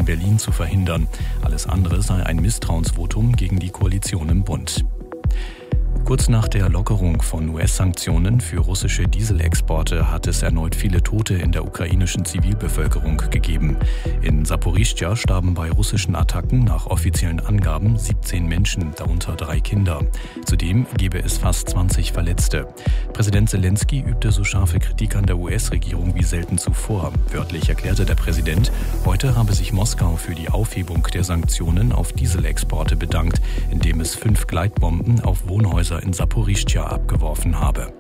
Berlin zu verhindern. Alles andere sei ein Misstrauensvotum gegen die Koalition im Bund. Kurz nach der Lockerung von US-Sanktionen für russische Dieselexporte hat es erneut viele Tote in der ukrainischen Zivilbevölkerung gegeben. In Saporischschja starben bei russischen Attacken nach offiziellen Angaben 17 Menschen, darunter 3 Kinder. Zudem gebe es fast 20 Verletzte. Präsident Zelensky übte so scharfe Kritik an der US-Regierung wie selten zuvor. Wörtlich erklärte der Präsident, heute habe sich Moskau für die Aufhebung der Sanktionen auf Dieselexporte bedankt, indem es 5 Gleitbomben auf Wohnhäuser in Saporischschja abgeworfen habe.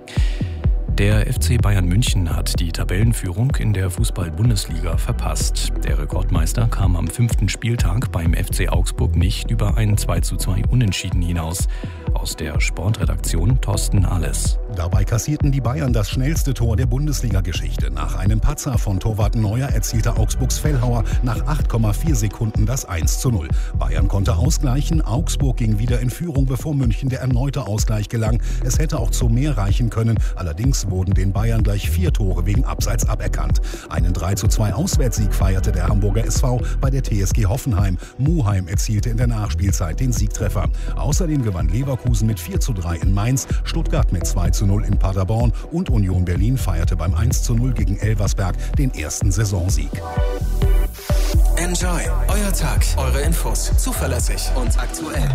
Der FC Bayern München hat die Tabellenführung in der Fußball-Bundesliga verpasst. Der Rekordmeister kam am 5. Spieltag beim FC Augsburg nicht über ein 2:2 Unentschieden hinaus. Aus der Sportredaktion Thorsten Alles. Dabei kassierten die Bayern das schnellste Tor der Bundesliga-Geschichte. Nach einem Patzer von Torwart Neuer erzielte Augsburgs Fellhauer nach 8,4 Sekunden das 1:0. Bayern konnte ausgleichen, Augsburg ging wieder in Führung, bevor München der erneute Ausgleich gelang. Es hätte auch zu mehr reichen können, allerdings wurden den Bayern gleich 4 Tore wegen Abseits aberkannt. Einen 3:2 Auswärtssieg feierte der Hamburger SV bei der TSG Hoffenheim. Muheim erzielte in der Nachspielzeit den Siegtreffer. Außerdem gewann Leverkusen mit 4:3 in Mainz, Stuttgart mit 2:0 in Paderborn und Union Berlin feierte beim 1:0 gegen Elversberg den ersten Saisonsieg. Enjoy, euer Tag, eure Infos, zuverlässig und aktuell.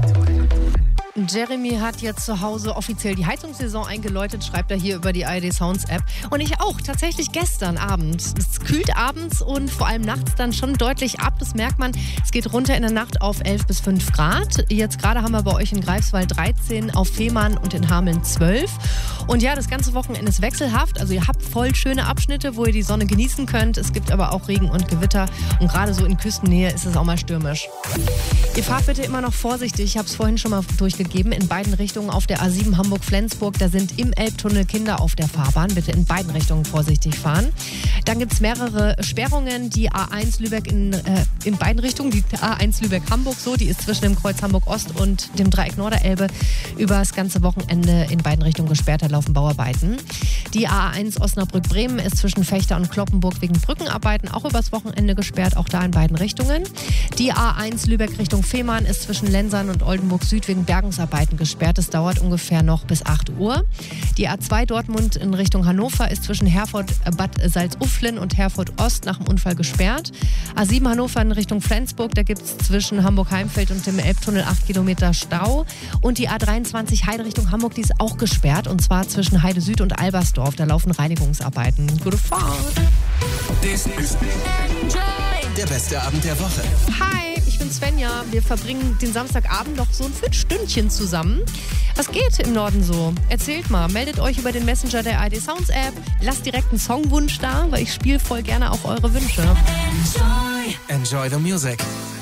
Jeremy hat jetzt zu Hause offiziell die Heizungssaison eingeläutet, schreibt er hier über die ARD Sounds App. Und ich auch, tatsächlich gestern Abend. Es kühlt abends und vor allem nachts dann schon deutlich ab. Das merkt man. Es geht runter in der Nacht auf 11 bis 5 Grad. Jetzt gerade haben wir bei euch in Greifswald 13, auf Fehmarn und in Hameln 12. Und ja, das ganze Wochenende ist wechselhaft. Also ihr habt voll schöne Abschnitte, wo ihr die Sonne genießen könnt. Es gibt aber auch Regen und Gewitter. Und gerade so in Küstennähe ist es auch mal stürmisch. Ihr fahrt bitte immer noch vorsichtig. Ich habe es vorhin schon mal durchgegeben. In beiden Richtungen auf der A7 Hamburg-Flensburg. Da sind im Elbtunnel Kinder auf der Fahrbahn. Bitte in beiden Richtungen vorsichtig fahren. Dann gibt es mehrere Sperrungen. Die A1 Lübeck in beiden Richtungen. Die A1 Lübeck-Hamburg so. Die ist zwischen dem Kreuz Hamburg-Ost und dem Dreieck Norderelbe über das ganze Wochenende in beiden Richtungen gesperrt. Da laufen Bauarbeiten. Die A1 Osnabrück-Bremen ist zwischen Fechter und Kloppenburg wegen Brückenarbeiten auch übers Wochenende gesperrt. Auch da in beiden Richtungen. Die A1 Lübeck Richtung Fehmarn ist zwischen Lensern und Oldenburg Süd wegen Bergungsarbeiten gesperrt. Es dauert ungefähr noch bis 8 Uhr. Die A2 Dortmund in Richtung Hannover ist zwischen Herford Bad Salzuflen und Herford Ost nach dem Unfall gesperrt. A7 Hannover in Richtung Flensburg, da gibt es zwischen Hamburg-Heimfeld und dem Elbtunnel 8 Kilometer Stau. Und die A23 Heide Richtung Hamburg, die ist auch gesperrt. Und zwar zwischen Heide Süd und Albersdorf. Da laufen Reinigungsarbeiten. Gute Fahrt! Das ist der beste Abend der Woche. Hi, ich bin Svenja. Wir verbringen den Samstagabend noch so ein Viertelstündchen zusammen. Was geht im Norden so? Erzählt mal. Meldet euch über den Messenger der ARD Sounds App. Lasst direkt einen Songwunsch da, weil ich spiele voll gerne auch eure Wünsche. Enjoy the music.